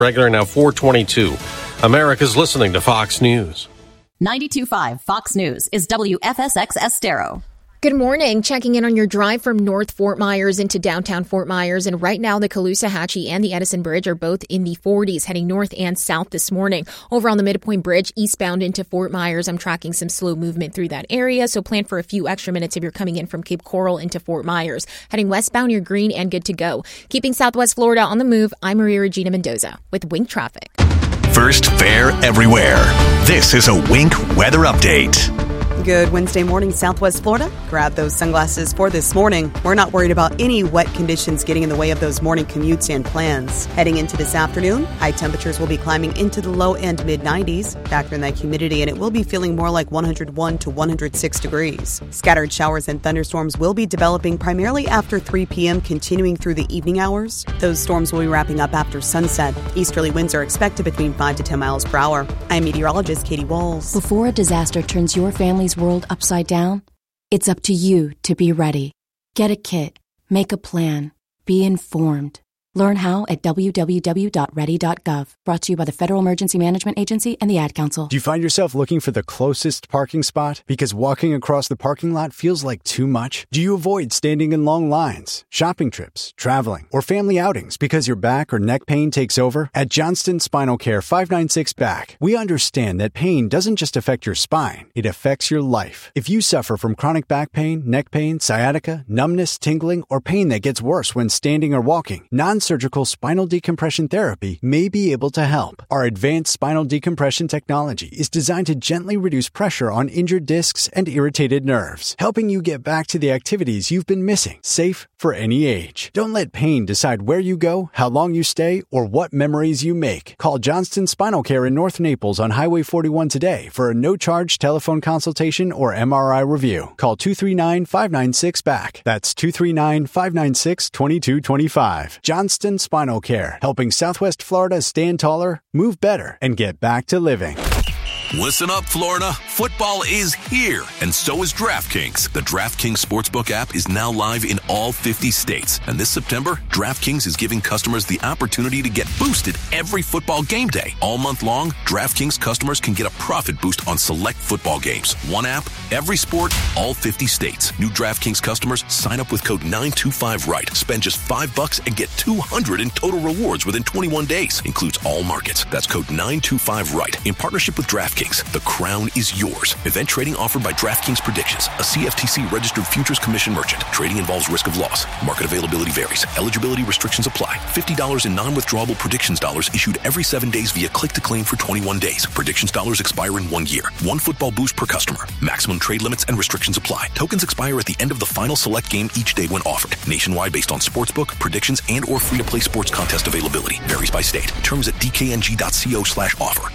Regular now 422. America's listening to Fox News. 92.5 Fox News is WFSX Estero. Good morning. Checking in on your drive from North Fort Myers into downtown Fort Myers. And right now, the Caloosahatchee and the Edison Bridge are both in the 40s, heading north and south this morning. Over on the Midpoint Bridge, eastbound into Fort Myers, I'm tracking some slow movement through that area. So plan for a few extra minutes if you're coming in from Cape Coral into Fort Myers. Heading westbound, you're green and good to go. Keeping Southwest Florida on the move, I'm Maria Regina Mendoza with Wink Traffic. First fair everywhere. This is a Wink weather update. Good Wednesday morning, Southwest Florida. Grab those sunglasses for this morning. We're not worried about any wet conditions getting in the way of those morning commutes and plans. Heading into this afternoon, high temperatures will be climbing into the low and mid-90s. Factor in that humidity, and it will be feeling more like 101 to 106 degrees. Scattered showers and thunderstorms will be developing primarily after 3 p.m., continuing through the evening hours. Those storms will be wrapping up after sunset. Easterly winds are expected between 5 to 10 miles per hour. I'm meteorologist Katie Walls. Before a disaster turns your family's world upside down, it's up to you to be ready. Get a kit, make a plan, be informed. Learn how at www.ready.gov. Brought to you by the Federal Emergency Management Agency and the Ad Council. Do you find yourself looking for the closest parking spot because walking across the parking lot feels like too much? Do you avoid standing in long lines, shopping trips, traveling, or family outings because your back or neck pain takes over? At Johnston Spinal Care 596 Back, we understand that pain doesn't just affect your spine, it affects your life. If you suffer from chronic back pain, neck pain, sciatica, numbness, tingling, or pain that gets worse when standing or walking, non-surgical spinal decompression therapy may be able to help. Our advanced spinal decompression technology is designed to gently reduce pressure on injured discs and irritated nerves, helping you get back to the activities you've been missing, safe for any age. Don't let pain decide where you go, how long you stay, or what memories you make. Call Johnston Spinal Care in North Naples on Highway 41 today for a no-charge telephone consultation or MRI review. Call 239-596-BACK. That's 239-596-2225. Johnston Spinal Care, helping Southwest Florida stand taller, move better, and get back to living. Listen up, Florida. Football is here, and so is DraftKings. The DraftKings Sportsbook app is now live in all 50 states. And this September, DraftKings is giving customers the opportunity to get boosted every football game day. All month long, DraftKings customers can get a profit boost on select football games. One app, every sport, all 50 states. New DraftKings customers sign up with code 925RIGHT. Spend just $5 and get $200 in total rewards within 21 days. Includes all markets. That's code 925RIGHT. In partnership with DraftKings, the crown is yours. Event trading offered by DraftKings Predictions, a CFTC registered futures commission merchant. Trading involves risk of loss. Market availability varies. Eligibility restrictions apply. $50 in non-withdrawable predictions dollars issued every 7 days via click to claim for 21 days. Predictions dollars expire in 1 year. One football boost per customer. Maximum trade limits and restrictions apply. Tokens expire at the end of the final select game each day when offered. Nationwide based on sportsbook, predictions, and or free-to-play sports contest availability. Varies by state. Terms at dkng.co/offer.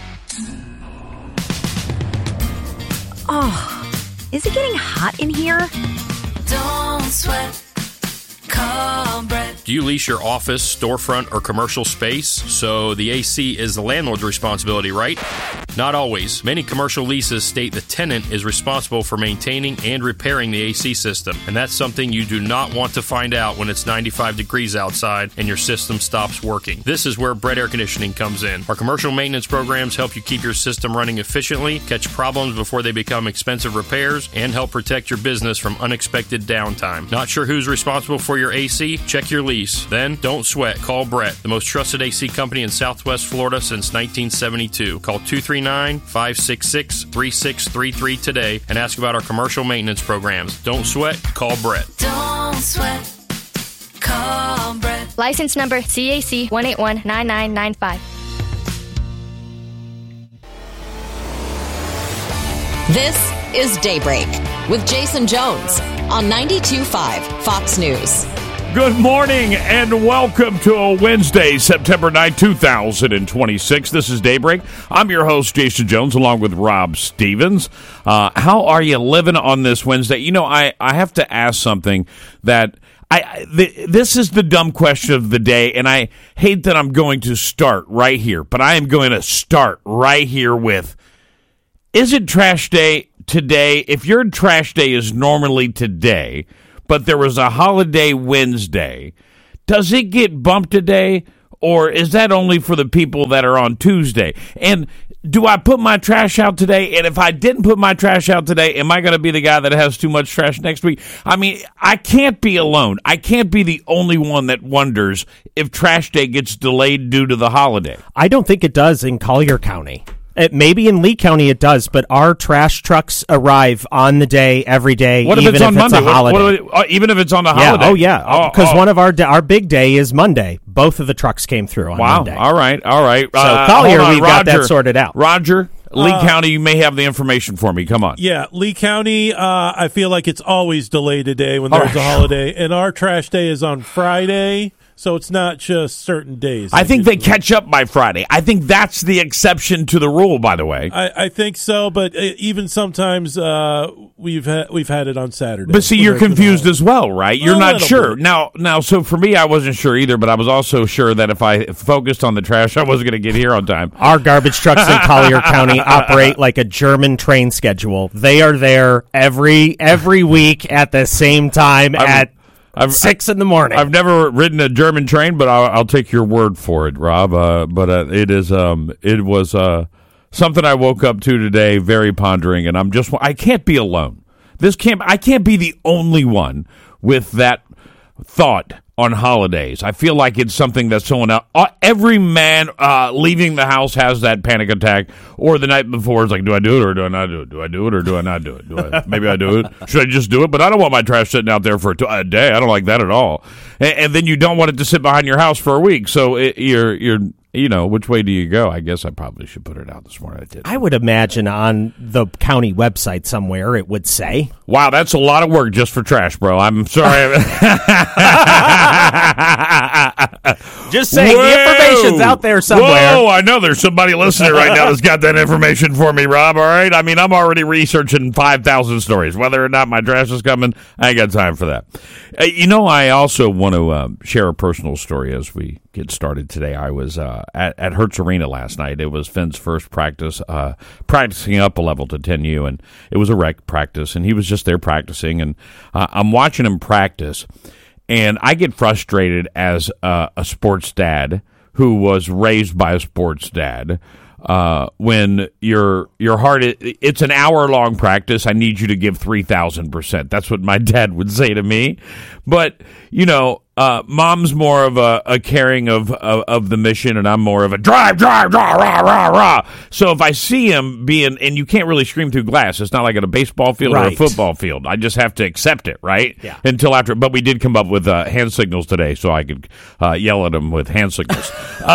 Oh, is it getting hot in here? Don't sweat. Call Brett. Do you lease your office, storefront, or commercial space? So the AC is the landlord's responsibility, right? Not always. Many commercial leases state the tenant is responsible for maintaining and repairing the AC system, and that's something you do not want to find out when it's 95 degrees outside and your system stops working. This is where Brett Air Conditioning comes in. Our commercial maintenance programs help you keep your system running efficiently, catch problems before they become expensive repairs, and help protect your business from unexpected downtime. Not sure who's responsible for your AC? Check your lease. Then, don't sweat. Call Brett, the most trusted AC company in Southwest Florida since 1972. Call 239-566-3633 today and ask about our commercial maintenance programs. Don't sweat. Call Brett. Don't sweat. Call Brett. License number CAC 1819995. This is Daybreak with Jason Jones on 92.5 Fox News. Good morning and welcome to a Wednesday, September 9, 2026. This is Daybreak. I'm your host, Jason Jones, along with Rob Stevens. How are you living on this Wednesday? You know, I have to ask something that this is the dumb question of the day, and I hate that I'm going to start right here, but I am going to start right here with, is it trash day today? If your trash day is normally today, but there was a holiday Wednesday, does it get bumped today, Or is that only for the people that are on Tuesday? And do I put my trash out today? And if I didn't put my trash out today, am I going to be the guy that has too much trash next week? I mean, I can't be alone. I can't be the only one that wonders if trash day gets delayed due to the holiday. I don't think it does in Collier County. Maybe in Lee County it does, but our trash trucks arrive on the day, every day, what if even it's on if it's Monday? a holiday. Even if it's on the holiday? Oh, yeah. Because one of our big day is Monday. Both of the trucks came through on Monday. All right. So Collier, we've got that sorted out. Roger, Lee County, you may have the information for me. Come on. Yeah, Lee County, I feel like it's always delayed a day when there's a holiday. And our trash day is on Friday. So it's not just certain days. I think they catch up by Friday. I think that's the exception to the rule, by the way. I think so, but even sometimes we've had it on Saturday. But see, you're confused as well, right? You're not sure. Now, so for me, I wasn't sure either, but I was also sure that if I focused on the trash, I wasn't going to get here on time. Our garbage trucks in Collier County operate like a German train schedule. They are there every week at the same time at 6 in the morning. I've never ridden a German train, but I'll take your word for it, Rob. But it was something I woke up to today, very pondering, and I can't be alone. I can't be the only one with that thought on holidays. I feel like it's something that someone else, every man leaving the house has that panic attack, or the night before it's like, do I do it or do I not do it? Do I do it or do I not do it? Maybe I do it. Should I just do it? But I don't want my trash sitting out there for a day. I don't like that at all. And then you don't want it to sit behind your house for a week. So you're which way do you go? I guess I probably should put it out this morning. I did. I would imagine on the county website somewhere it would say. Wow, that's a lot of work just for trash, bro. I'm sorry. Just saying, the information's out there somewhere. Whoa, I know there's somebody listening right now that's got that information for me, Rob, all right? I mean, I'm already researching 5,000 stories. Whether or not my trash is coming, I ain't got time for that. I also want to share a personal story as we get started today. I was at Hertz Arena last night. It was Finn's first practice, practicing up a level to 10U, and it was a rec practice, and he was just there practicing, and I'm watching him practice, and I get frustrated as a sports dad who was raised by a sports dad. When your heart, it's an hour-long practice. I need you to give 3,000%. That's what my dad would say to me. But, mom's more of a caring of the mission, and I'm more of a drive, rah, rah, rah. So if I see him being, and you can't really scream through glass. It's not like at a baseball field or a football field. I just have to accept it, right? Yeah. Until after, but we did come up with hand signals today, so I could yell at him with hand signals.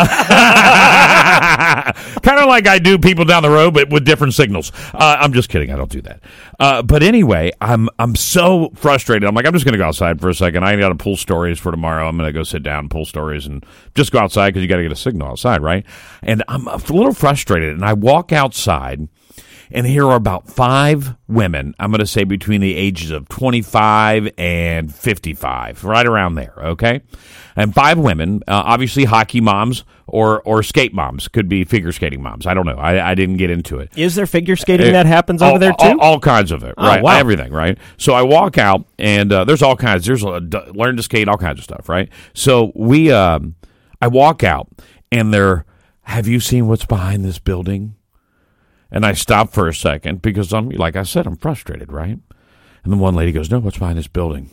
Kind of like I do people down the road, but with different signals. I'm just kidding. I don't do that. But anyway, I'm so frustrated. I'm like, I'm just going to go outside for a second. I got to pull stories for tomorrow. I'm going to go sit down and pull stories and just go outside because you got to get a signal outside, right? And I'm a little frustrated, and I walk outside, and here are about 5 women, I'm going to say between the ages of 25 and 55, right around there, okay? And 5 women, obviously hockey moms or skate moms, could be figure skating moms. I don't know. I didn't get into it. Is there figure skating that happens over there too? All kinds of it, right? Oh, wow. Everything, right? So I walk out, and there's all kinds. There's learn to skate, all kinds of stuff, right? So I walk out, and have you seen what's behind this building? And I stop for a second because like I said, I'm frustrated, right? And then one lady goes, no, what's behind this building?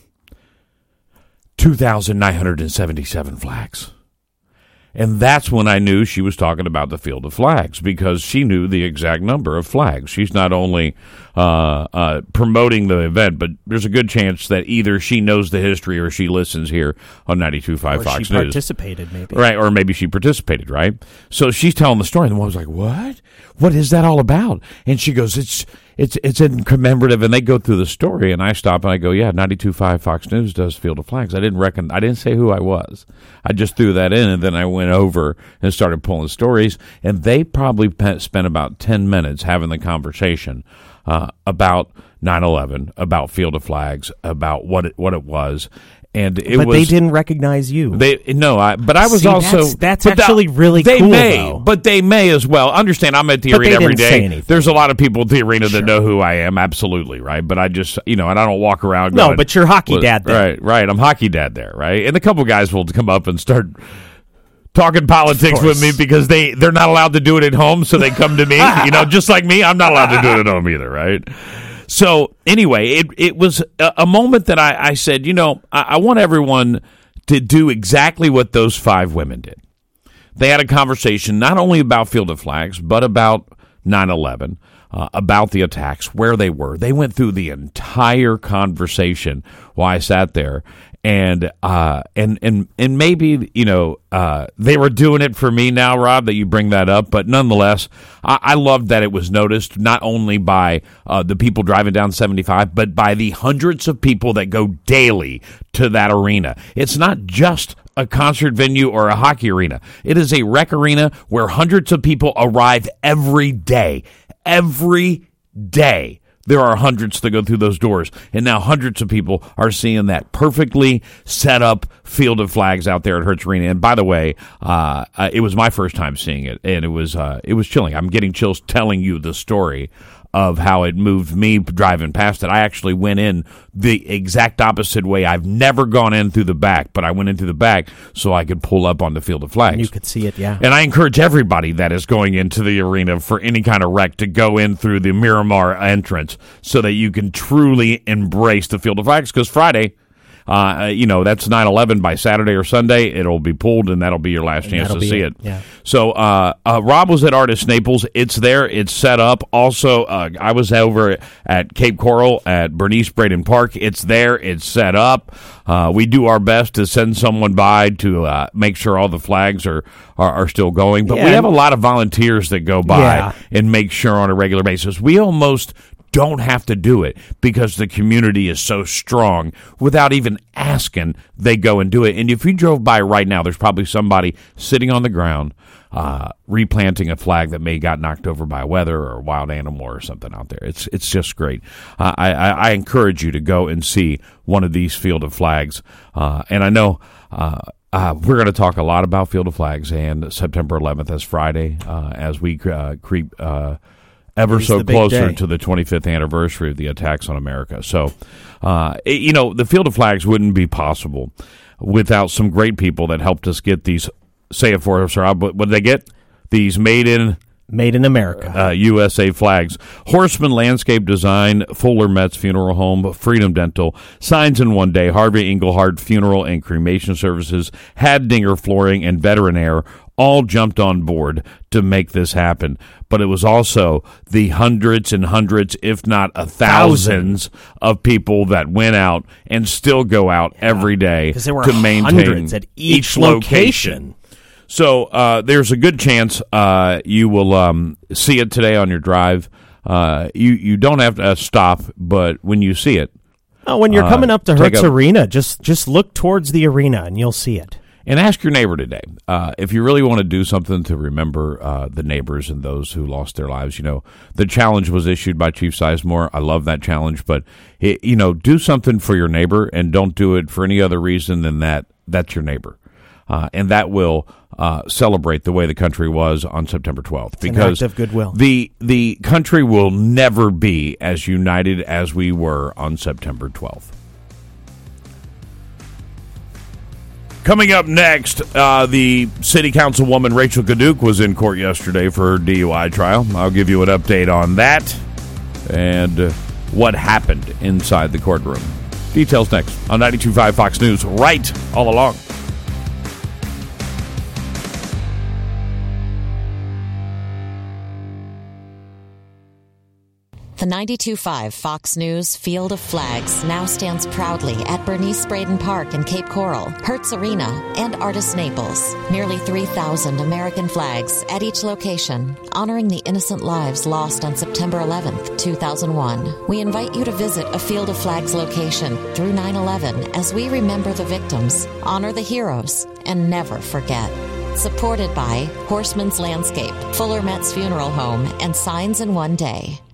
2,977 flags. And that's when I knew she was talking about the Field of Flags, because she knew the exact number of flags. She's not only promoting the event, but there's a good chance that either she knows the history or she listens here on 92.5 Fox News. She participated, maybe. Right, or maybe she participated, right? So she's telling the story, and the one was like, what? What is that all about? And she goes, it's in commemorative, and they go through the story, and I stop and I go, yeah, 92.5 Fox News does Field of Flags. I didn't say who I was. I just threw that in, and then I went over and started pulling stories, and they probably spent about 10 minutes having the conversation about 9/11, about Field of Flags, about what it was. And but they didn't recognize you. But I was also. That's actually really cool. Though. But they may as well. Understand, I'm at the arena every day. There's a lot of people at the arena that know who I am. Absolutely, right. But I just, and I don't walk around. No, but you're hockey dad there. Right. I'm hockey dad there, right. And a couple guys will come up and start talking politics with me because they're not allowed to do it at home, so they come to me. Just like me, I'm not allowed to do it at home either, right? So anyway, it was a moment that I said, I want everyone to do exactly what those 5 women did. They had a conversation not only about Field of Flags, but about 9/11, about the attacks, where they were. They went through the entire conversation while I sat there. And maybe, they were doing it for me now, Rob, that you bring that up. But nonetheless, I loved that it was noticed not only by the people driving down 75, but by the hundreds of people that go daily to that arena. It's not just a concert venue or a hockey arena. It is a rec arena where hundreds of people arrive every day. Every day. There are hundreds that go through those doors, and now hundreds of people are seeing that perfectly set up Field of Flags out there at Hertz Arena. And by the way, it was my first time seeing it, and it was chilling. I'm getting chills telling you the story of how it moved me driving past it. I actually went in the exact opposite way. I've never gone in through the back, but I went in through the back so I could pull up on the Field of Flags. And you could see it, yeah. And I encourage everybody that is going into the arena for any kind of wreck to go in through the Miramar entrance so that you can truly embrace the Field of Flags, because Friday, that's 9/11. By Saturday or Sunday, it'll be pulled, and that'll be your last chance to see it. Yeah. So Rob was at Artist Naples. It's there. It's set up. Also, I was over at Cape Coral at Bernice Braden Park. It's there. It's set up. We do our best to send someone by to make sure all the flags are still going. But we have a lot of volunteers that go by and make sure on a regular basis. We almost don't have to do it because the community is so strong. Without even asking, they go and do it. And if you drove by right now, there's probably somebody sitting on the ground replanting a flag that may got knocked over by weather or a wild animal or something out there. It's just great. I encourage you to go and see one of these Field of Flags. And I know we're going to talk a lot about Field of Flags and September 11th as Friday as we creep ever so closer to the 25th anniversary of the attacks on America. So, the Field of Flags wouldn't be possible without some great people that helped us get these, say it for us, Rob, what did they get? These Made in America USA flags. Horseman Landscape Design, Fuller Metz Funeral Home, Freedom Dental, Signs in One Day, Harvey Engelhardt Funeral and Cremation Services, Haddinger Flooring, and Veteran Air all jumped on board to make this happen. But it was also the hundreds and hundreds, if not thousands, of people that went out and still go out every day to maintain at each location. So there's a good chance you will see it today on your drive. You don't have to stop, but when you see it, when you're coming up to Hertz Arena, just look towards the arena and you'll see it. And ask your neighbor today if you really want to do something to remember the neighbors and those who lost their lives. The challenge was issued by Chief Sizemore. I love that challenge, but do something for your neighbor and don't do it for any other reason than that's your neighbor, and that will celebrate the way the country was on September 12th. Because an act of goodwill. The country will never be as united as we were on September 12th. Coming up next, the city councilwoman Rachel Kaduk was in court yesterday for her DUI trial. I'll give you an update on that and what happened inside the courtroom. Details next on 92.5 Fox News, right all along. The 92.5 Fox News Field of Flags now stands proudly at Bernice Braden Park in Cape Coral, Hertz Arena, and Artist Naples. Nearly 3,000 American flags at each location, honoring the innocent lives lost on September 11th, 2001. We invite you to visit a Field of Flags location through 9/11 as we remember the victims, honor the heroes, and never forget. Supported by Horseman's Landscape, Fuller Metz Funeral Home, and Signs in One Day.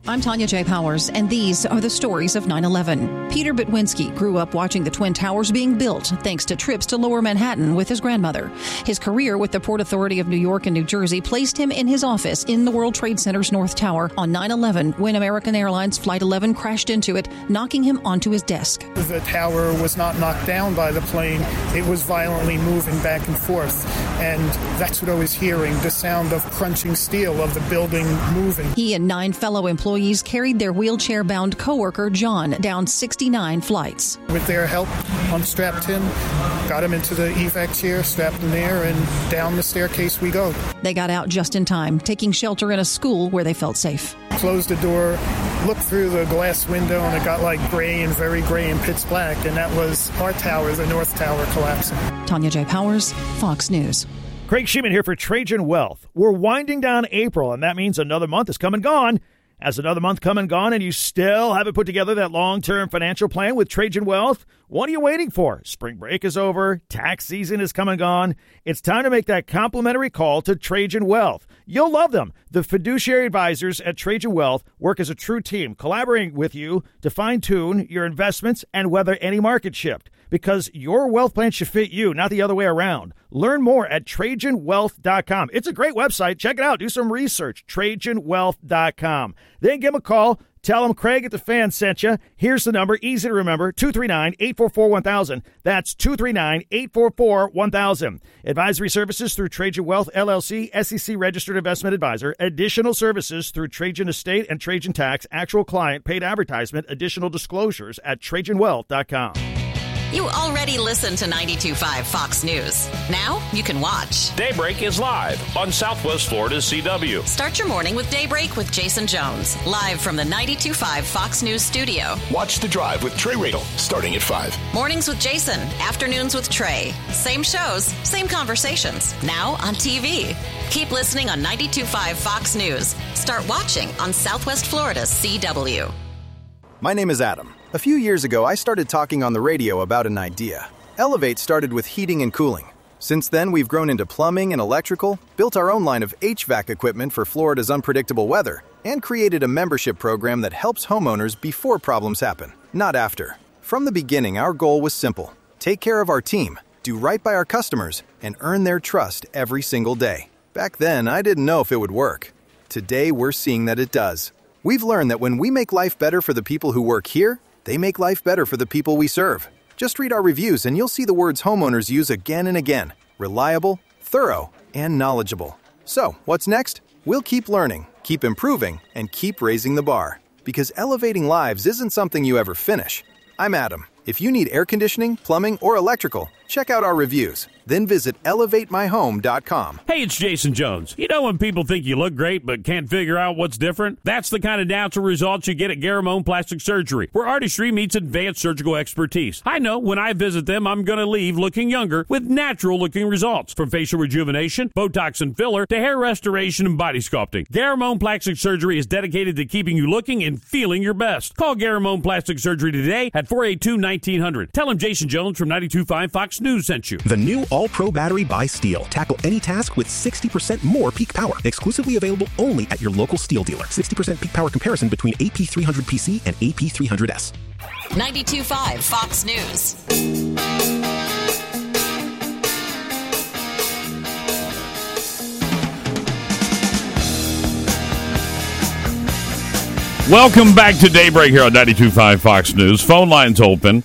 I'm Tanya J. Powers, and these are the stories of 9/11. Peter Bitwinski grew up watching the Twin Towers being built thanks to trips to Lower Manhattan with his grandmother. His career with the Port Authority of New York and New Jersey placed him in his office in the World Trade Center's North Tower on 9/11 when American Airlines Flight 11 crashed into it, knocking him onto his desk. The tower was not knocked down by the plane. It was violently moving back and forth, and that's what I was hearing, the sound of crunching steel, of the building moving. He and 9 fellow employees carried their wheelchair-bound coworker, John, down 69 flights. With their help, unstrapped him, got him into the evac chair, strapped him there, and down the staircase we go. They got out just in time, taking shelter in a school where they felt safe. Closed the door, looked through the glass window, and it got like gray and very gray and pitch black, and that was our tower, the North Tower, collapsing. Tanya J. Powers, Fox News. Craig Sheeman here for Trajan Wealth. We're winding down April, and that means another month is come and gone. Has another month come and gone and you still haven't put together that long-term financial plan with Trajan Wealth? What are you waiting for? Spring break is over. Tax season is come and gone. It's time to make that complimentary call to Trajan Wealth. You'll love them. The fiduciary advisors at Trajan Wealth work as a true team, collaborating with you to fine-tune your investments and weather any market shift. Because your wealth plan should fit you, not the other way around. Learn more at TrajanWealth.com. It's a great website. Check it out. Do some research. TrajanWealth.com. Then give them a call. Tell them Craig at the Fan sent you. Here's the number, easy to remember, 239-844-1000. That's 239-844-1000. Advisory services through Trajan Wealth, LLC, SEC Registered Investment Advisor. Additional services through Trajan Estate and Trajan Tax. Actual client, paid advertisement, additional disclosures at TrajanWealth.com. You already listen to 92.5 Fox News. Now you can watch. Daybreak is live on Southwest Florida's CW. Start your morning with Daybreak with Jason Jones, live from the 92.5 Fox News studio. Watch The Drive with Trey Radel, starting at 5. Mornings with Jason, afternoons with Trey. Same shows, same conversations, now on TV. Keep listening on 92.5 Fox News. Start watching on Southwest Florida's CW. My name is Adam. A few years ago, I started talking on the radio about an idea. Elevate started with heating and cooling. Since then, we've grown into plumbing and electrical, built our own line of HVAC equipment for Florida's unpredictable weather, and created a membership program that helps homeowners before problems happen, not after. From the beginning, our goal was simple. Take care of our team, do right by our customers, and earn their trust every single day. Back then, I didn't know if it would work. Today, we're seeing that it does. We've learned that when we make life better for the people who work here, they make life better for the people we serve. Just read our reviews and you'll see the words homeowners use again and again. Reliable, thorough, and knowledgeable. So, what's next? We'll keep learning, keep improving, and keep raising the bar. Because elevating lives isn't something you ever finish. I'm Adam. If you need air conditioning, plumbing, or electrical, check out our reviews. Then visit ElevateMyHome.com. Hey, it's Jason Jones. You know when people think you look great but can't figure out what's different? That's the kind of natural results you get at Garamone Plastic Surgery, where artistry meets advanced surgical expertise. I know when I visit them, I'm going to leave looking younger with natural-looking results. From facial rejuvenation, Botox and filler, to hair restoration and body sculpting. Garamone Plastic Surgery is dedicated to keeping you looking and feeling your best. Call Garamone Plastic Surgery today at 482-1900. Tell them Jason Jones from 92.5 Fox News sent you. The new All-Pro battery by Steel. Tackle any task with 60% more peak power. Exclusively available only at your local Steel dealer. 60% peak power comparison between AP300PC and AP300S. 92.5 Fox News. Welcome back to Daybreak here on 92.5 Fox News. Phone lines open.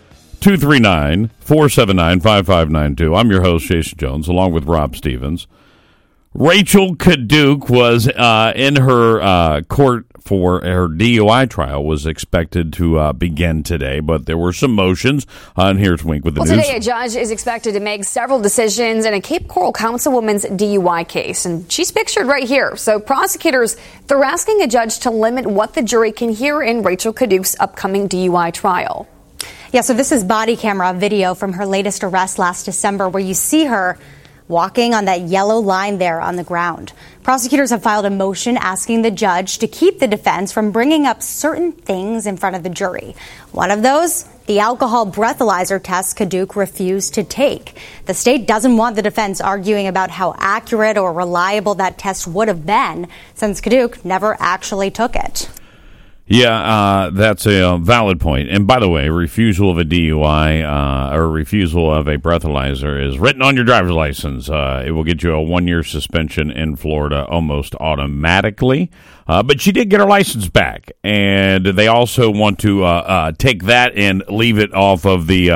239-479-5592. I'm your host, Jason Jones, along with Rob Stevens. Rachel Kaduk was in her court for her DUI trial, was expected to begin today, but there were some motions. And here's Wink with the news. Today, a judge is expected to make several decisions in a Cape Coral councilwoman's DUI case, and she's pictured right here. So prosecutors, they're asking a judge to limit what the jury can hear in Rachel Kaduk's upcoming DUI trial. Yeah, so this is body camera video from her latest arrest last December, where you see her walking on that yellow line there on the ground. Prosecutors have filed a motion asking the judge to keep the defense from bringing up certain things in front of the jury. One of those, the alcohol breathalyzer test Kaduk refused to take. The state doesn't want the defense arguing about how accurate or reliable that test would have been, since Kaduk never actually took it. Yeah, that's a valid point. And by the way, refusal of a DUI or refusal of a breathalyzer is written on your driver's license. It will get you a 1-year suspension in Florida almost automatically. But she did get her license back, and they also want to take that and leave it off of the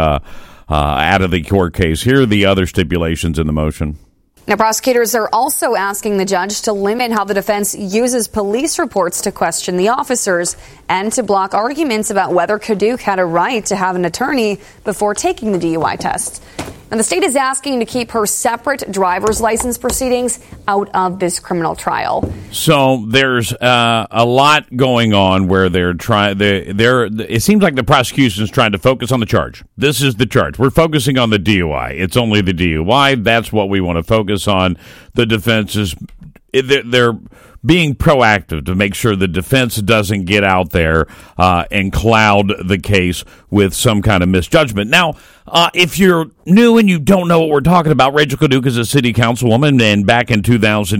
out of the court case. Here are the other stipulations in the motion. Now, prosecutors are also asking the judge to limit how the defense uses police reports to question the officers and to block arguments about whether Kaduk had a right to have an attorney before taking the DUI test. And the state is asking to keep her separate driver's license proceedings out of this criminal trial. So there's a lot going on where they're trying. It seems like the prosecution is trying to focus on the charge. This is the charge. We're focusing on the DUI. It's only the DUI. That's what we want to focus on. The defense is they're being proactive to make sure the defense doesn't get out there and cloud the case with some kind of misjudgment. Now, if you're new and you don't know what we're talking about, Rachel Kaduk is a city councilwoman, and back in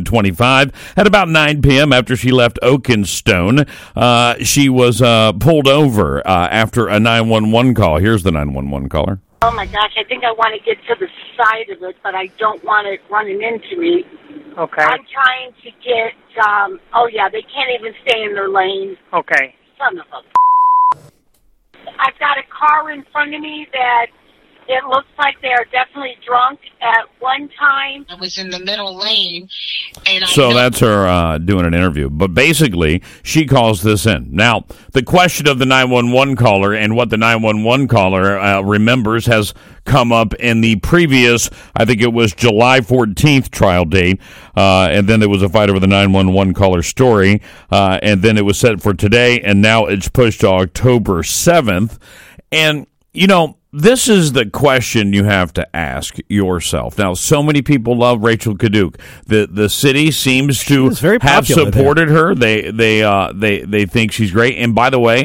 2025, at about 9 p.m. after she left Oakenstone, she was pulled over after a 911 call. Here's the 911 caller. Oh, my gosh, I think I want to get to the side of it, but I don't want it running into me. Okay. I'm trying to get, they can't even stay in their lane. Okay. Son of a... I've got a car in front of me that it looks like they are definitely drunk. At one time, I was in the middle lane. And so that's her doing an interview. But basically, she calls this in. Now, the question of the 911 caller and what the 911 caller remembers has come up in the previous, I think it was July 14th trial date, and then there was a fight over the 911 caller story, and then it was set for today, and now it's pushed to October 7th. And, you know, this is the question you have to ask yourself. Now, so many people love Rachel Kaduk. The city seems to have supported her. They think she's great. And by the way,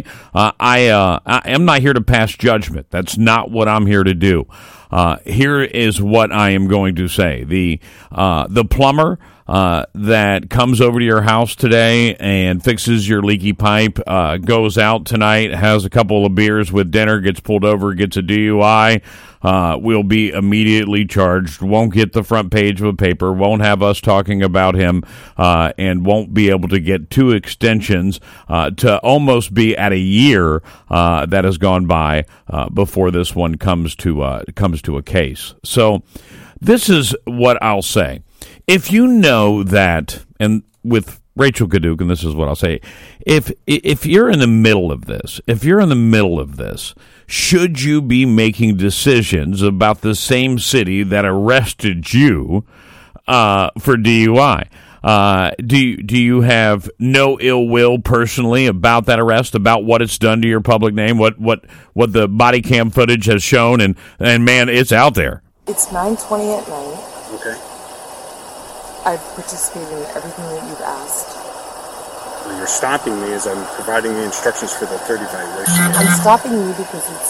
I am not here to pass judgment. That's not what I'm here to do. Here is what I am going to say. The plumber that comes over to your house today and fixes your leaky pipe, goes out tonight, has a couple of beers with dinner, gets pulled over, gets a DUI, will be immediately charged, won't get the front page of a paper, won't have us talking about him, and won't be able to get 2 extensions to almost be at a year that has gone by before this one comes to a case. So this is what I'll say. If you know that, and with Rachel Kaduk, and this is what I'll say, if you're in the middle of this, should you be making decisions about the same city that arrested you for DUI? Do you have no ill will personally about that arrest, about what it's done to your public name, what the body cam footage has shown, and man, it's out there. It's 9:20 at night. Okay. I've participated in everything that you've asked. Well, you're stopping me as I'm providing the instructions for the 30 violation. I'm stopping you because it's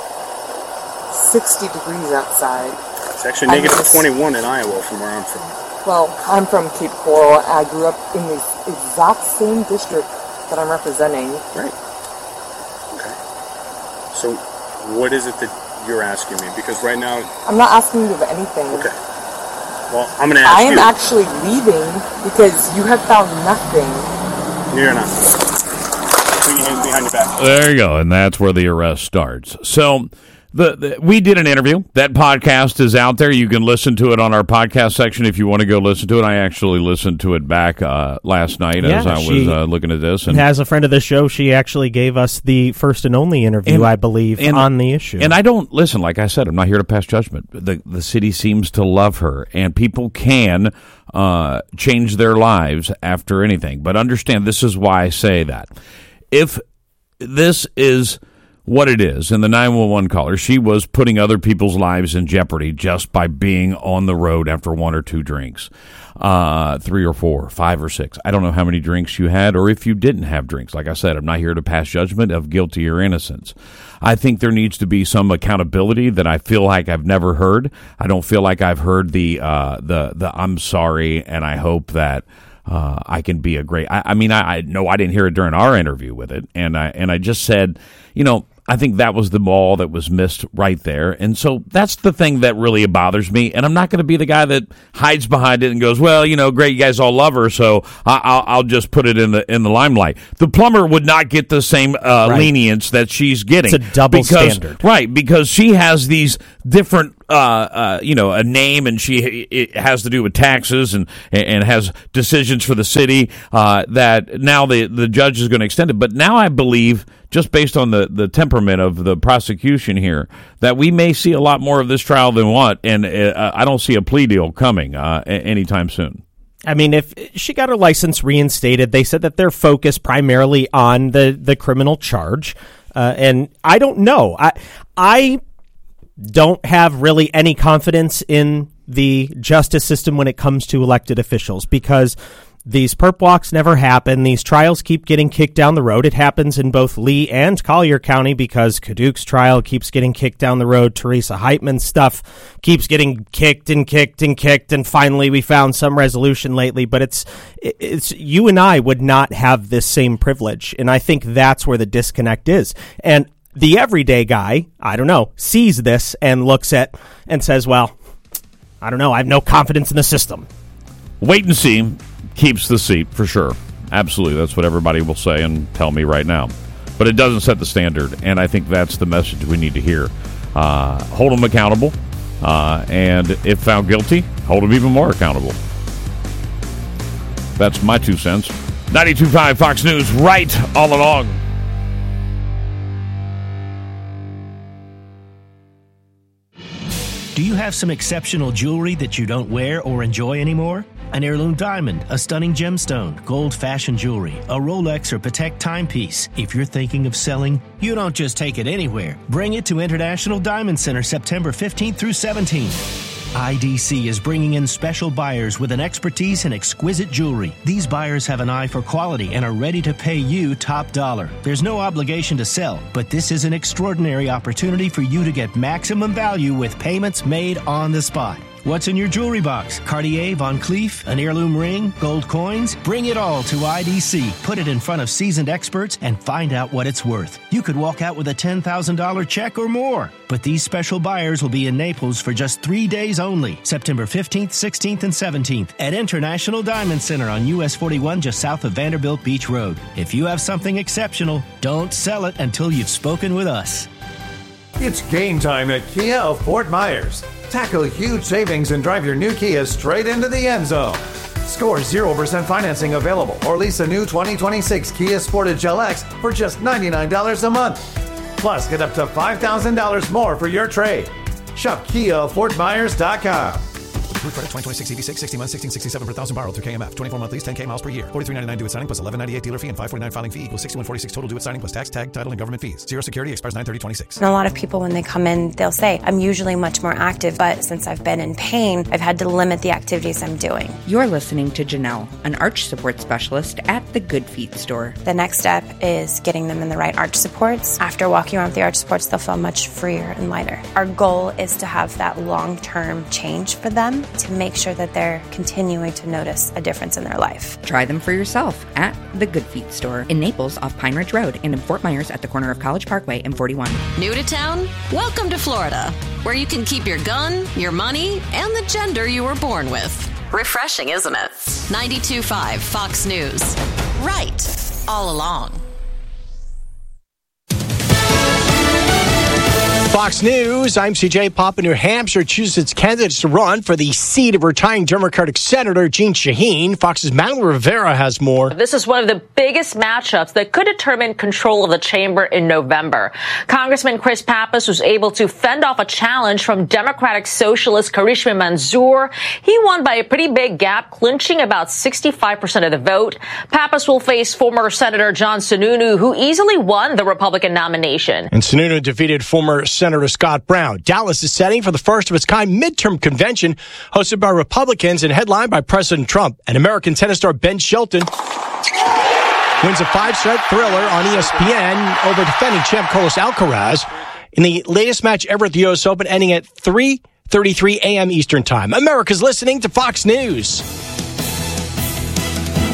60 degrees outside. It's actually negative 21 in Iowa from where I'm from. Well, I'm from Cape Coral. I grew up in the exact same district that I'm representing. Right. Okay. So what is it that you're asking me? Because right now... I'm not asking you of anything. Okay. Well, I'm going to ask you. I am actually leaving because you have found nothing. You're not. Put your hands behind your back. There you go, and that's where the arrest starts. So we did an interview. That podcast is out there. You can listen to it on our podcast section if you want to go listen to it. I actually listened to it back last night as I was looking at this. And as a friend of the show, she actually gave us the first and only interview, I believe, on the issue. And I don't, listen, like I said, I'm not here to pass judgment. The city seems to love her, and people can change their lives after anything. But understand, this is why I say that. If this is what it is, and the 911 caller, she was putting other people's lives in jeopardy just by being on the road after 1 or 2 drinks, 3 or 4, 5 or 6. I don't know how many drinks you had, or if you didn't have drinks. Like I said, I'm not here to pass judgment of guilty or innocence. I think there needs to be some accountability that I feel like I've never heard. I don't feel like I've heard the I'm sorry, and I hope that I can be a great. I mean, I know I didn't hear it during our interview with it, and I just said, I think that was the ball that was missed right there. And so that's the thing that really bothers me. And I'm not going to be the guy that hides behind it and goes, well, great, you guys all love her, so I'll just put it in the limelight. The plumber would not get the same lenience that she's getting. It's a double standard. Right, because she has these different a name, and it has to do with taxes and has decisions for the city that now the judge is going to extend it. But now I believe, just based on the temperament of the prosecution here, that we may see a lot more of this trial than what, and I don't see a plea deal coming anytime soon. I mean, if she got her license reinstated, they said that they're focused primarily on the criminal charge, and I don't know. I don't have really any confidence in the justice system when it comes to elected officials, because these perp walks never happen. These trials keep getting kicked down the road. It happens in both Lee and Collier County because Kaduk's trial keeps getting kicked down the road. Teresa Heitman's stuff keeps getting kicked, and finally we found some resolution lately. But it's you and I would not have this same privilege, and I think that's where the disconnect is. And the everyday guy, I don't know, sees this and looks at and says, well, I don't know, I have no confidence in the system. Wait and see keeps the seat for sure. Absolutely. That's what everybody will say and tell me right now. But it doesn't set the standard, and I think that's the message we need to hear. Hold them accountable, and if found guilty, hold them even more accountable. That's my 2 cents. 92.5 Fox News, right all along. Do you have some exceptional jewelry that you don't wear or enjoy anymore? An heirloom diamond, a stunning gemstone, gold fashion jewelry, a Rolex or Patek timepiece. If you're thinking of selling, you don't just take it anywhere. Bring it to International Diamond Center September 15th through 17th. IDC is bringing in special buyers with an expertise in exquisite jewelry. These buyers have an eye for quality and are ready to pay you top dollar. There's no obligation to sell, but this is an extraordinary opportunity for you to get maximum value with payments made on the spot. What's in your jewelry box? Cartier, Van Cleef, an heirloom ring, gold coins? Bring it all to IDC. Put it in front of seasoned experts and find out what it's worth. You could walk out with a $10,000 check or more. But these special buyers will be in Naples for just 3 days only, September 15th, 16th, and 17th at International Diamond Center on US 41 just south of Vanderbilt Beach Road. If you have something exceptional, don't sell it until you've spoken with us. It's game time at Kia of Fort Myers. Tackle huge savings and drive your new Kia straight into the end zone. Score 0% financing available or lease a new 2026 Kia Sportage LX for just $99 a month. Plus, get up to $5,000 more for your trade. Shop KiaFortMyers.com. Approved credit 2026 EV6, 60 months, 1667 per thousand borrowed through KMF. 24-month lease, 10K miles per year. $43.99 due at signing plus $11.98 dealer fee and $549 filing fee equals $61.46 total due at signing plus tax, tag, title, and government fees. Zero security expires 9/30/26. And a lot of people, when they come in, they'll say, I'm usually much more active, but since I've been in pain, I've had to limit the activities I'm doing. You're listening to Janelle, an arch support specialist at the Good Feet store. The next step is getting them in the right arch supports. After walking around with the arch supports, they'll feel much freer and lighter. Our goal is to have that long-term change for them to make sure that they're continuing to notice a difference in their life. Try them for yourself at the Good Feet store in Naples off Pine Ridge Road and in Fort Myers at the corner of College Parkway and 41. New to town? Welcome to Florida, where you can keep your gun, your money, and the gender you were born with. Refreshing, isn't it? 92.5 Fox News. Right all along. Fox News, I'm CJ Papa. New Hampshire chooses its candidates to run for the seat of retiring Democratic Senator Jeanne Shaheen. Fox's Madeline Rivera has more. This is one of the biggest matchups that could determine control of the chamber in November. Congressman Chris Pappas was able to fend off a challenge from Democratic Socialist Karishma Manzoor. He won by a pretty big gap, clinching about 65% of the vote. Pappas will face former Senator John Sununu, who easily won the Republican nomination. And Sununu defeated former Senator Scott Brown. Dallas is setting for the first of its kind midterm convention hosted by Republicans and headlined by President Trump. And American tennis star Ben Shelton wins a 5-set thriller on ESPN over defending champ Carlos Alcaraz in the latest match ever at the U.S. Open, ending at 3:33 a.m. Eastern Time. America's listening to Fox News.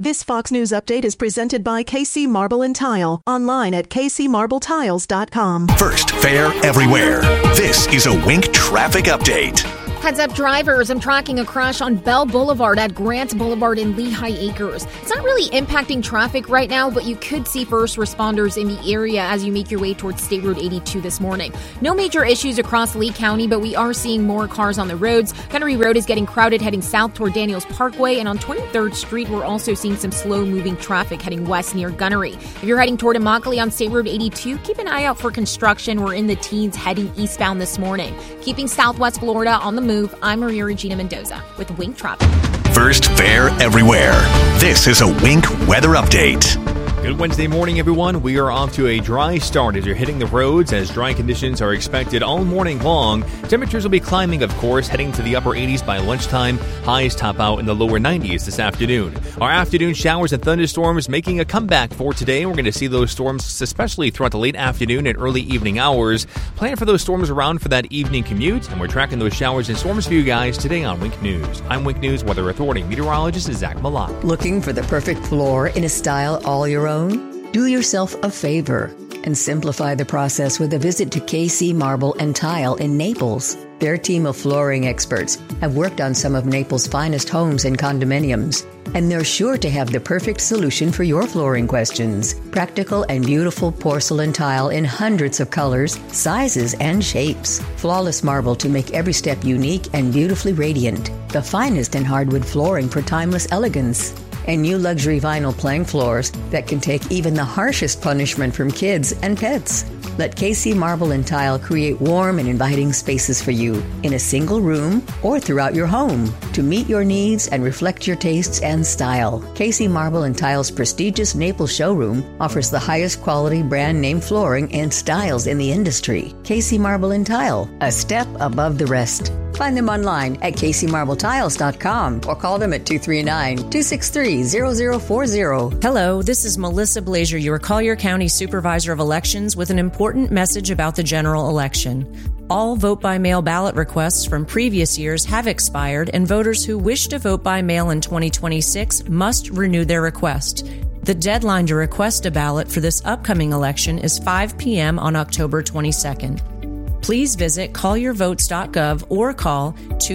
This Fox News update is presented by KC Marble and Tile. Online at kcmarbletiles.com. First, fair everywhere. This is a Wink traffic update. Heads up, drivers. I'm tracking a crash on Bell Boulevard at Grant Boulevard in Lehigh Acres. It's not really impacting traffic right now, but you could see first responders in the area as you make your way towards State Road 82 this morning. No major issues across Lee County, but we are seeing more cars on the roads. Gunnery Road is getting crowded heading south toward Daniels Parkway, and on 23rd Street, we're also seeing some slow-moving traffic heading west near Gunnery. If you're heading toward Immokalee on State Road 82, keep an eye out for construction. We're in the teens heading eastbound this morning. Keeping Southwest Florida on the move, I'm Maria Regina Mendoza with Wink Traffic. First, fair everywhere. This is a Wink weather update. Good Wednesday morning, everyone. We are off to a dry start as you're hitting the roads, as dry conditions are expected all morning long. Temperatures will be climbing, of course, heading to the upper 80s by lunchtime. Highs top out in the lower 90s this afternoon. Our afternoon showers and thunderstorms making a comeback for today. We're going to see those storms, especially throughout the late afternoon and early evening hours. Plan for those storms around for that evening commute, and we're tracking those showers and storms for you guys today on Wink News. I'm Wink News Weather Authority meteorologist Zach Malott. Looking for the perfect floor in a style all your own? Do yourself a favor and simplify the process with a visit to KC Marble and Tile in Naples. Their team of flooring experts have worked on some of Naples' finest homes and condominiums, and they're sure to have the perfect solution for your flooring questions. Practical and beautiful porcelain tile in hundreds of colors, sizes, and shapes. Flawless marble to make every step unique and beautifully radiant. The finest in hardwood flooring for timeless elegance. And new luxury vinyl plank floors that can take even the harshest punishment from kids and pets. Let KC Marble and Tile create warm and inviting spaces for you in a single room or throughout your home to meet your needs and reflect your tastes and style. KC Marble and Tile's prestigious Naples showroom offers the highest quality brand name flooring and styles in the industry. KC Marble and Tile, a step above the rest. Find them online at kcmarbletiles.com or call them at 239-263-0040. Hello, this is Melissa Blazier, your Collier County Supervisor of Elections, with an important message about the general election. All vote-by-mail ballot requests from previous years have expired, and voters who wish to vote by mail in 2026 must renew their request. The deadline to request a ballot for this upcoming election is 5 p.m. on October 22nd. Please visit colliervotes.gov or call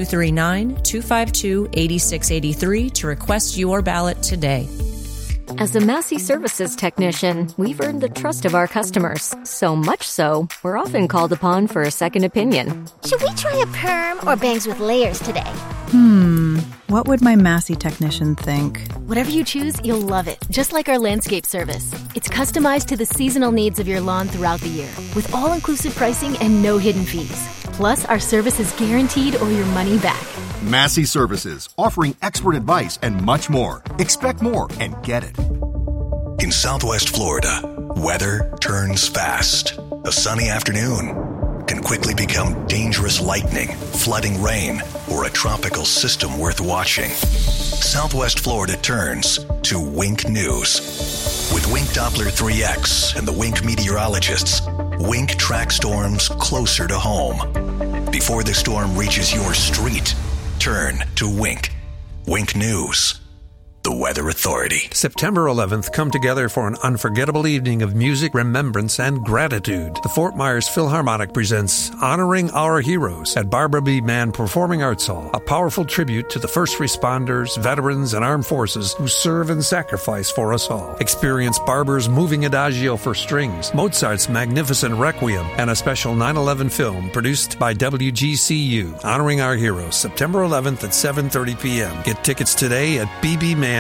239-252-8683 to request your ballot today. As a Massey Services technician, we've earned the trust of our customers. So much so, we're often called upon for a second opinion. Should we try a perm or bangs with layers today? What would my Massey technician think? Whatever you choose, you'll love it. Just like our landscape service. It's customized to the seasonal needs of your lawn throughout the year, with all-inclusive pricing and no hidden fees. Plus, our service is guaranteed or your money back. Massey Services, offering expert advice and much more. Expect more and get it. In Southwest Florida, weather turns fast. A sunny afternoon can quickly become dangerous lightning, flooding rain, or a tropical system worth watching. Southwest Florida turns to Wink News. With Wink Doppler 3X and the Wink meteorologists, Wink tracks storms closer to home. Before the storm reaches your street, turn to Wink. Wink News, the Weather Authority. September 11th, come together for an unforgettable evening of music, remembrance, and gratitude. The Fort Myers Philharmonic presents Honoring Our Heroes at Barbara B. Mann Performing Arts Hall, a powerful tribute to the first responders, veterans, and armed forces who serve and sacrifice for us all. Experience Barbara's moving adagio for strings, Mozart's magnificent Requiem, and a special 9/11 film produced by WGCU. Honoring Our Heroes, September 11th at 7:30 p.m. Get tickets today at bbmanpah.com.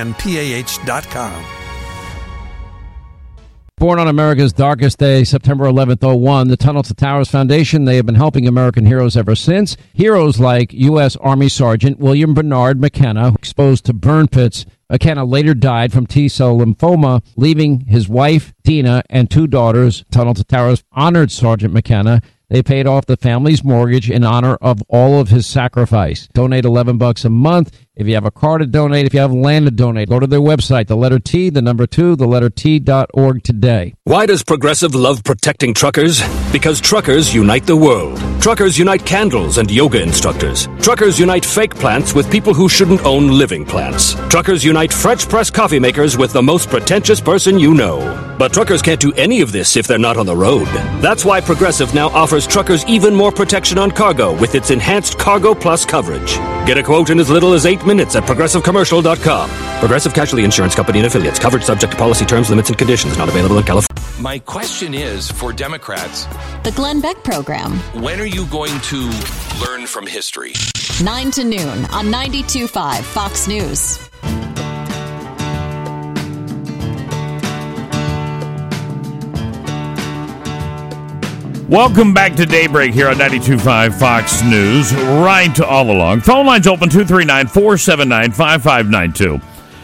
Born on America's darkest day, September 11th, 01, the Tunnel to Towers Foundation, they have been helping American heroes ever since. Heroes like U.S. Army Sergeant William Bernard McKenna, exposed to burn pits. McKenna later died from T-cell lymphoma, leaving his wife, Tina, and 2 daughters. Tunnel to Towers honored Sergeant McKenna. They paid off the family's mortgage in honor of all of his sacrifice. Donate $11 a month. If you have a car to donate, if you have land to donate, go to their website, the letter T, the number 2, the letter T.org today. Why does Progressive love protecting truckers? Because truckers unite the world. Truckers unite candles and yoga instructors. Truckers unite fake plants with people who shouldn't own living plants. Truckers unite French press coffee makers with the most pretentious person you know. But truckers can't do any of this if they're not on the road. That's why Progressive now offers truckers even more protection on cargo with its enhanced Cargo Plus coverage. Get a quote in as little as 8 minutes at progressivecommercial.com. Progressive Casualty Insurance Company and Affiliates. Coverage subject to policy terms, limits, and conditions. Not available in California. My question is, for Democrats, The Glenn Beck Program. when are you going to learn from history? 9 to noon on 92.5 Fox News. Welcome back to Daybreak here on 92.5 Fox News. Right all along. Phone lines open 239-479-5592.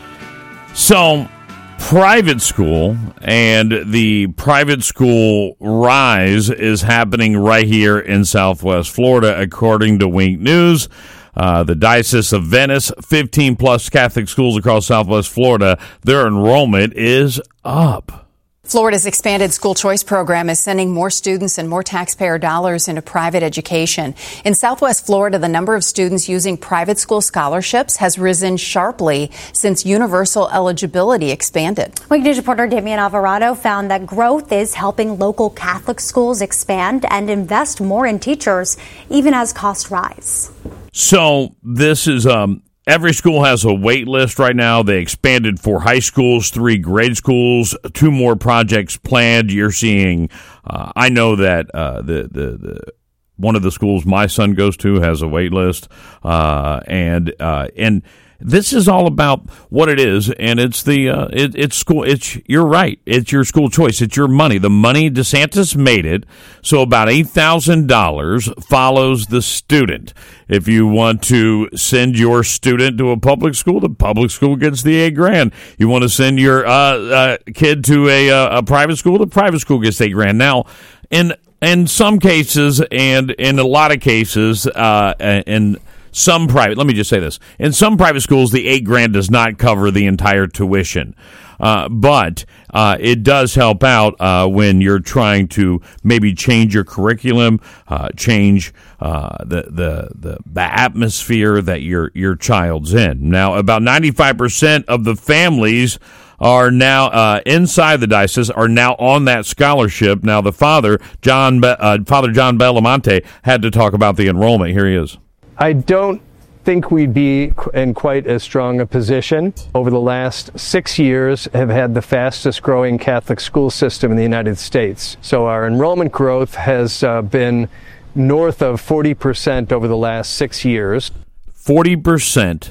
So, private school and the private school rise is happening right here in Southwest Florida, according to Wink News. The Diocese of Venice, 15-plus Catholic schools across Southwest Florida, their enrollment is up. Florida's expanded school choice program is sending more students and more taxpayer dollars into private education. In Southwest Florida, the number of students using private school scholarships has risen sharply since universal eligibility expanded. Wink News reporter Damian Alvarado found that growth is helping local Catholic schools expand and invest more in teachers, even as costs rise. So this is every school has a wait list right now. They expanded 4 high schools, 3 grade schools, 2 more projects planned. You're seeing, I know that the one of the schools my son goes to has a wait list, and this is all about what it is, and it's it's school. You're right. It's your school choice. It's your money. The money, DeSantis made it so about $8,000 follows the student. If you want to send your student to a public school, the public school gets the $8,000. You want to send your kid to a private school, the private school gets $8,000. Now, in some cases, and in a lot of cases, in some private, let me just say this. In some private schools, the $8,000 does not cover the entire tuition. But it does help out when you're trying to maybe change your curriculum, change the atmosphere that your child's in. Now, about 95% of the families are now inside the diocese are now on that scholarship. Now, the Father John Belamonte had to talk about the enrollment. Here he is. I don't think we'd be in quite as strong a position. Over the last 6 years, have had the fastest growing Catholic school system in the United States. So our enrollment growth has been north of 40% over the last 6 years. 40%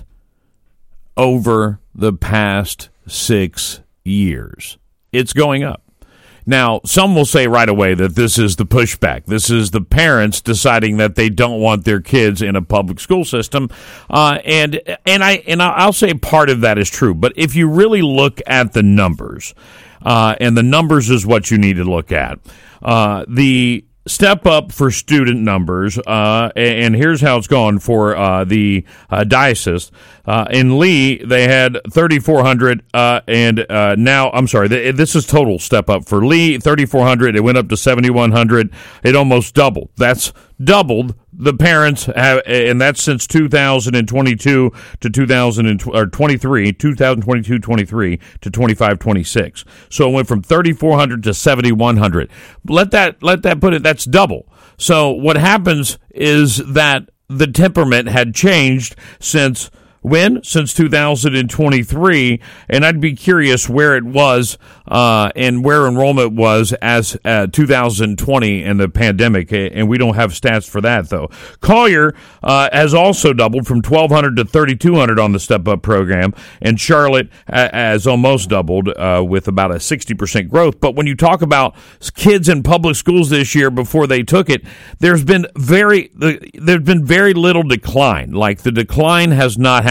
over the past 6 years. It's going up. Now, some will say right away that this is the pushback. This is the parents deciding that they don't want their kids in a public school system, and I'll say part of that is true. But if you really look at the numbers, and the numbers is what you need to look at, the step up for student numbers, and here's how it's gone for the diocese. In Lee, they had 3,400, and now, I'm sorry, this is total step up. For Lee, 3,400, it went up to 7,100. It almost doubled. That's doubled. The parents have, and that's since 2022 to 2023 to 25-26. So it went from 3,400 to 7,100. Let that put it. That's double. So what happens is that the temperament had changed since when? Since 2023, and I'd be curious where it was and where enrollment was as 2020 and the pandemic, and we don't have stats for that, though. Collier has also doubled from 1,200 to 3,200 on the step-up program, and Charlotte has almost doubled with about a 60% growth. But when you talk about kids in public schools this year before they took it, there's been very little decline. Like, the decline has not happened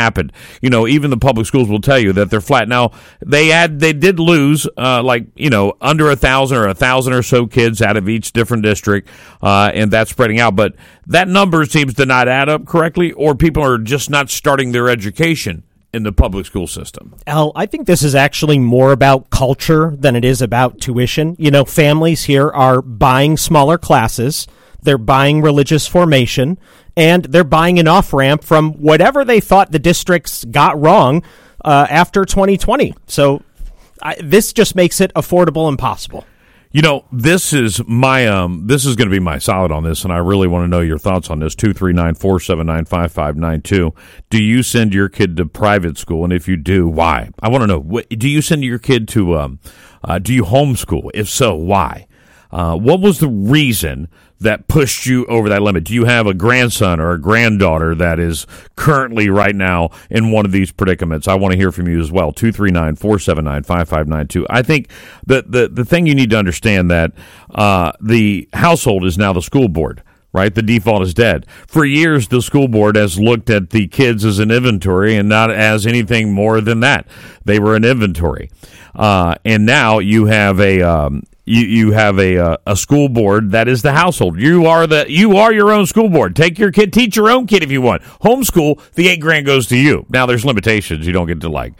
happened. Even the public schools will tell you that they're flat. Now, they did lose, under 1,000 or 1,000 or so kids out of each different district, and that's spreading out. But that number seems to not add up correctly, or people are just not starting their education in the public school system. Al, I think this is actually more about culture than it is about tuition. Families here are buying smaller classes, they're buying religious formation, and they're buying an off-ramp from whatever they thought the districts got wrong after 2020. So this just makes it affordable and possible. This is going to be my solid on this, and I really want to know your thoughts on this. 239-479-5592. Do you send your kid to private school? And if you do, why? I want to know. Do you send your kid to, do you homeschool? If so, why? What was the reason that pushed you over that limit? Do you have a grandson or a granddaughter that is currently right now in one of these predicaments? I want to hear from you as well. 239-479-5592. I think the thing you need to understand that the household is now the school board. Right? The default is dead. For years, the school board has looked at the kids as an inventory and not as anything more than that. They were an inventory. And now you have a school board that is the household. You are your own school board. Take your kid, teach your own kid if you want. Homeschool, the $8,000 goes to you. Now there's limitations. You don't get to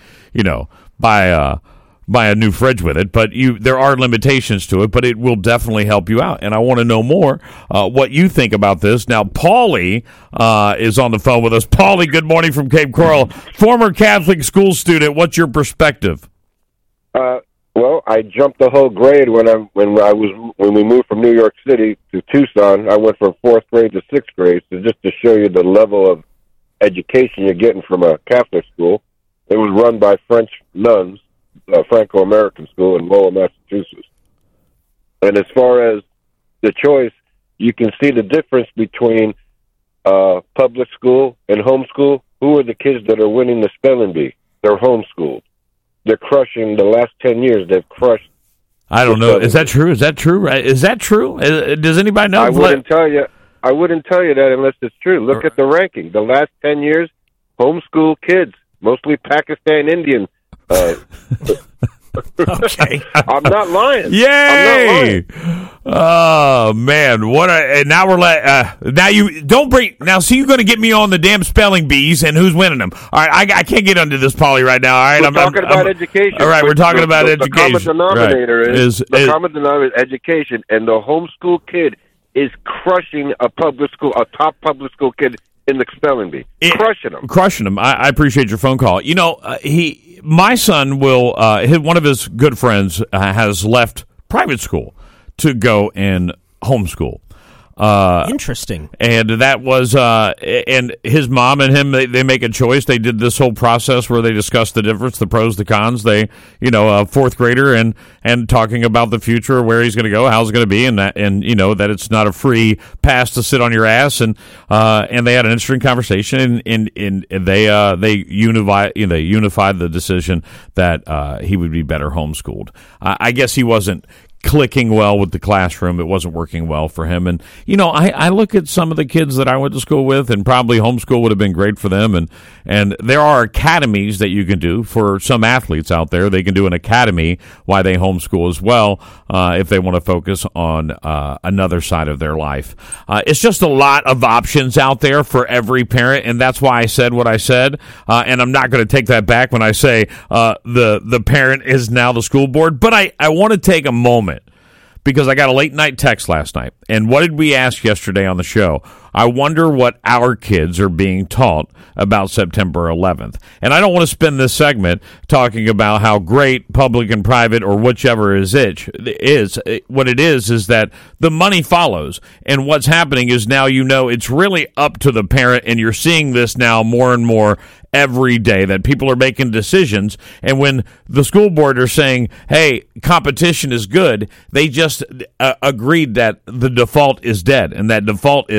buy a new fridge with it, but there are limitations to it, but it will definitely help you out. And I want to know more what you think about this. Now, Paulie is on the phone with us. Paulie, good morning from Cape Coral. Former Catholic school student, what's your perspective? Well, I jumped the whole grade when we moved from New York City to Tucson. I went from 4th grade to 6th grade, so just to show you the level of education you're getting from a Catholic school. It was run by French nuns, Franco-American school in Lowell, Massachusetts. And as far as the choice, you can see the difference between public school and homeschool. Who are the kids that are winning the spelling bee? They're homeschooled. They're crushing the last 10 years. They've crushed. I don't know. Is that true? Is that true? Is that true? Does anybody know? I wouldn't tell you that unless it's true. Look at the ranking. The last 10 years, homeschool kids, mostly Pakistan Indian. Okay. I'm not lying. Yay! Oh man, now you don't bring now. See, you're going to get me on the damn spelling bees and who's winning them. All right, I can't get under this, Paulie, right now. All right, we're talking about education. All right, we're talking about education. The common denominator is common denominator is education, and the homeschool kid is crushing a top public school kid in the spelling bee, crushing them. I appreciate your phone call. My son will. One of his good friends has left private school to go and homeschool. Interesting. And that was, and his mom and him, they make a choice. They did this whole process where they discussed the difference, the pros, the cons. They, a fourth grader and talking about the future, where he's going to go, how it's going to be, and that it's not a free pass to sit on your ass. And they had an interesting conversation, and they unified the decision that he would be better homeschooled. I guess he wasn't clicking well with the classroom. It wasn't working well for him. And, I look at some of the kids that I went to school with, and probably homeschool would have been great for them. And there are academies that you can do for some athletes out there. They can do an academy while they homeschool as well, if they want to focus on another side of their life. It's just a lot of options out there for every parent, and that's why I said what I said. And I'm not going to take that back when I say the parent is now the school board. But I want to take a moment, because I got a late night text last night. And what did we ask yesterday on the show? I wonder what our kids are being taught about September 11th. And I don't want to spend this segment talking about how great public and private or whichever is. What it is that the money follows. And what's happening is now it's really up to the parent, and you're seeing this now more and more every day, that people are making decisions. And when the school board are saying, hey, competition is good, they just agreed that the default is dead. And that default is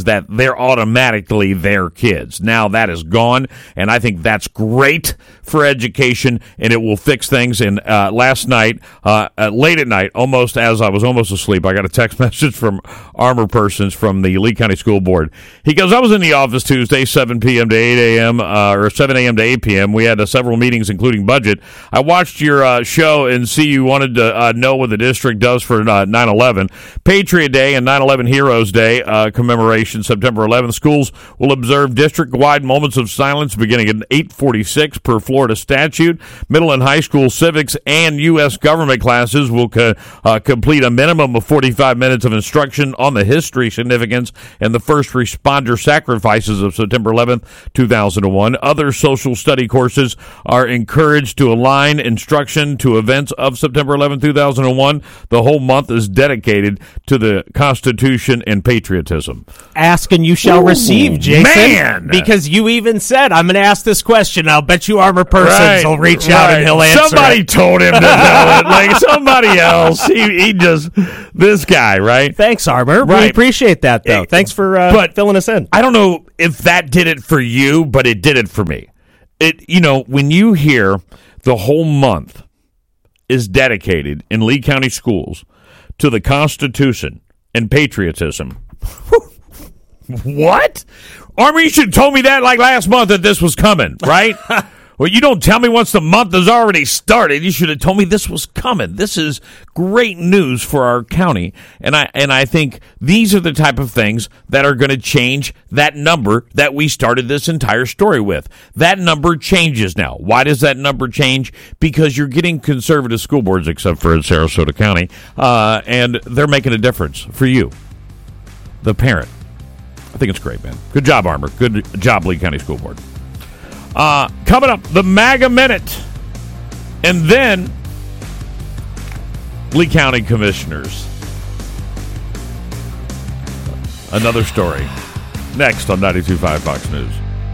that they're automatically their kids. Now that is gone, and I think that's great for education, and it will fix things. And last night, late at night, almost as I was almost asleep, I got a text message from Armor Persons from the Lee County School Board. He goes, I was in the office Tuesday, 7 p.m. to 8 a.m., or 7 a.m. to 8 p.m. We had several meetings, including budget. I watched your show and see you wanted to know what the district does for 9/11. Patriot Day and 9/11 Heroes Day commemoration, September 11th. Schools will observe district-wide moments of silence beginning at 8:46 per Florida statute. Middle and high school civics and U.S. government classes will complete a minimum of 45 minutes of instruction on the history, significance, and the first responder sacrifices of September 11th, 2001. Other social study courses are encouraged to align instruction to events of September 11th, 2001. The whole month is dedicated to the Constitution and patriotism. Ask and you shall receive, Jason. Man! Because you even said, I'm going to ask this question. I'll bet you Armor Persons will reach out and he'll answer. Somebody told him to know it. Like somebody else. He just, this guy, right? Thanks, Armor. Right. We appreciate that, though. Thanks for filling us in. I don't know if that did it for you, but it did it for me. When you hear the whole month is dedicated in Lee County schools to the Constitution and patriotism. What? Armor, you should have told me that like last month that this was coming, right? Well, you don't tell me once the month has already started. You should have told me this was coming. This is great news for our county, and I think these are the type of things that are going to change that number that we started this entire story with. That number changes now. Why does that number change? Because you're getting conservative school boards, except for in Sarasota County, and they're making a difference for you, the parent. I think it's great, man. Good job, Armor. Good job, Lee County School Board. Coming up, the MAGA Minute. And then Lee County Commissioners. Another story. Next on 92.5 Fox News.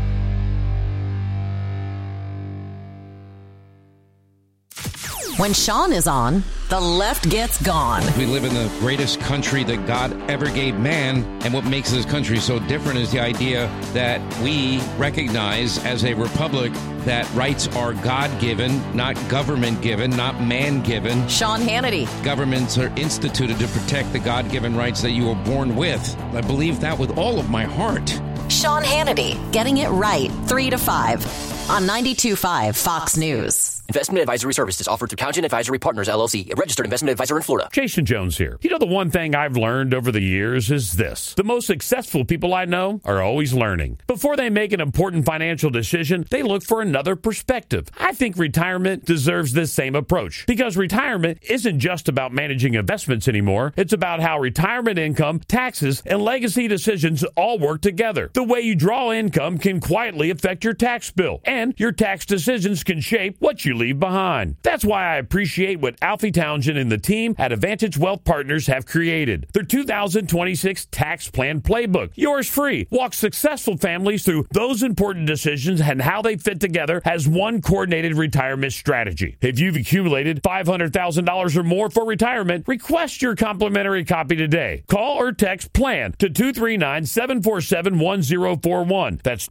When Sean is on, the left gets gone. We live in the greatest country that God ever gave man, and what makes this country so different is the idea that we recognize as a republic that rights are God-given, not government-given, not man-given. Sean Hannity. Governments are instituted to protect the God-given rights that you were born with. I believe that with all of my heart. Sean Hannity, getting it right, 3 to 5 on 92.5 Fox News. Investment advisory services offered through County Advisory Partners, LLC, a registered investment advisor in Florida. Jason Jones here. You know, the one thing I've learned over the years is this. The most successful people I know are always learning. Before they make an important financial decision, they look for another perspective. I think retirement deserves this same approach, because retirement isn't just about managing investments anymore. It's about how retirement income, taxes, and legacy decisions all work together. The way you draw income can quietly affect your tax bill, and your tax decisions can shape what you leave behind. That's why I appreciate what Alfie Townsend and the team at Advantage Wealth Partners have created. Their 2026 Tax Plan Playbook. Yours free. Walk successful families through those important decisions and how they fit together as one coordinated retirement strategy. If you've accumulated $500,000 or more for retirement, request your complimentary copy today. Call or text PLAN to 239-747-1041. That's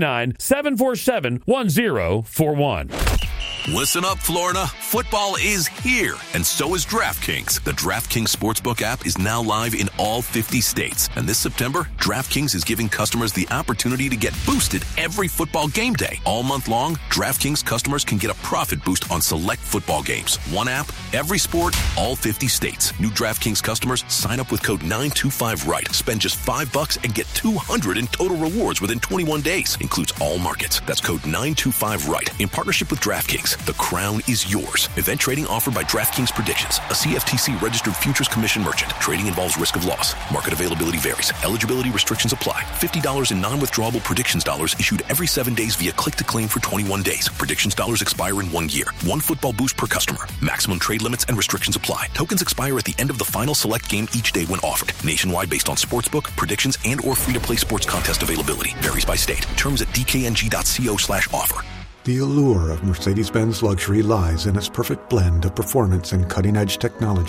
239-747-1041. Listen up, Florida. Football is here, and so is DraftKings. The DraftKings Sportsbook app is now live in all 50 states. And this September, DraftKings is giving customers the opportunity to get boosted every football game day. All month long, DraftKings customers can get a profit boost on select football games. One app, every sport, all 50 states. New DraftKings customers sign up with code 925RIGHT. Spend just $5 and get $200 in total rewards within 21 days. Includes all markets. That's code 925RIGHT. In partnership with DraftKings, the crown is yours. Event trading offered by DraftKings Predictions, a CFTC registered futures commission merchant. Trading involves risk of loss. Market availability varies. Eligibility restrictions apply. $50 in non-withdrawable predictions dollars issued every 7 days via click to claim for 21 days. Predictions dollars expire in 1 year. One football boost per customer. Maximum trade limits and restrictions apply. Tokens expire at the end of the final select game each day when offered. Nationwide based on sportsbook, predictions, and or free-to-play sports contest availability. Varies by state. Terms at dkng.co/offer. The allure of Mercedes-Benz luxury lies in its perfect blend of performance and cutting-edge technology.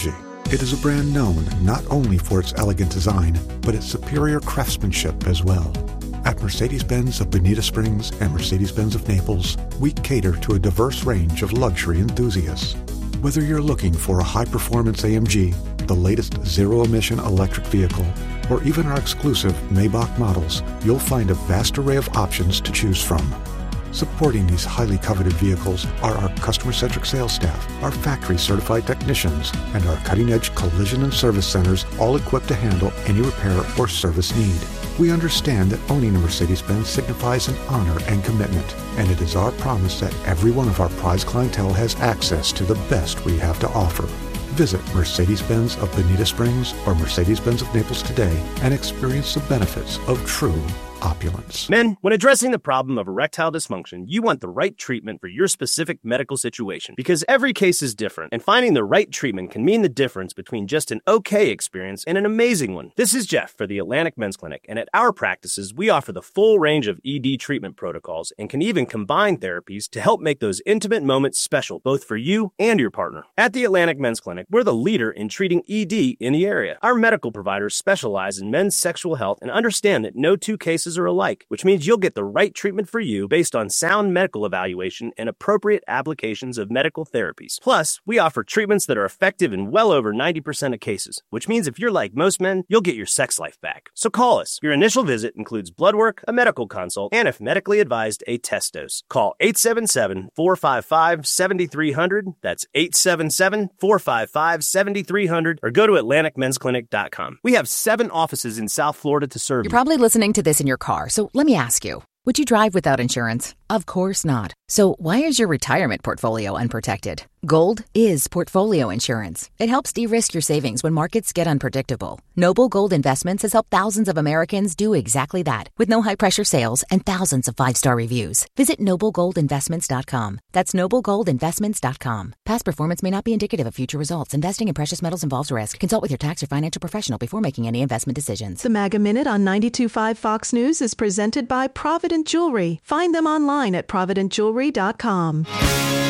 It is a brand known not only for its elegant design, but its superior craftsmanship as well. At Mercedes-Benz of Bonita Springs and Mercedes-Benz of Naples, we cater to a diverse range of luxury enthusiasts. Whether you're looking for a high-performance AMG, the latest zero-emission electric vehicle, or even our exclusive Maybach models, you'll find a vast array of options to choose from. Supporting these highly coveted vehicles are our customer-centric sales staff, our factory-certified technicians, and our cutting-edge collision and service centers, all equipped to handle any repair or service need. We understand that owning a Mercedes-Benz signifies an honor and commitment, and it is our promise that every one of our prized clientele has access to the best we have to offer. Visit Mercedes-Benz of Bonita Springs or Mercedes-Benz of Naples today and experience the benefits of true opulence. Men, when addressing the problem of erectile dysfunction, you want the right treatment for your specific medical situation because every case is different, and finding the right treatment can mean the difference between just an okay experience and an amazing one. This is Jeff for the Atlantic Men's Clinic, and at our practices, we offer the full range of ED treatment protocols and can even combine therapies to help make those intimate moments special, both for you and your partner. At the Atlantic Men's Clinic, we're the leader in treating ED in the area. Our medical providers specialize in men's sexual health and understand that no two cases are alike, which means you'll get the right treatment for you based on sound medical evaluation and appropriate applications of medical therapies. Plus, we offer treatments that are effective in well over 90% of cases, which means if you're like most men, you'll get your sex life back. So call us. Your initial visit includes blood work, a medical consult, and if medically advised, a test dose. Call 877-455-7300. That's 877-455-7300, or go to AtlanticMen'sClinic.com. We have 7 offices in South Florida to serve you. You're probably listening to this in your car, so let me ask you, would you drive without insurance? Of course not. So why is your retirement portfolio unprotected? Gold is portfolio insurance. It helps de-risk your savings when markets get unpredictable. Noble Gold Investments has helped thousands of Americans do exactly that, with no high-pressure sales and thousands of 5-star reviews. Visit NobleGoldInvestments.com. That's NobleGoldInvestments.com. Past performance may not be indicative of future results. Investing in precious metals involves risk. Consult with your tax or financial professional before making any investment decisions. The MAGA Minute on 92.5 Fox News is presented by Provident Jewelry. Find them online at ProvidentJewelry.com.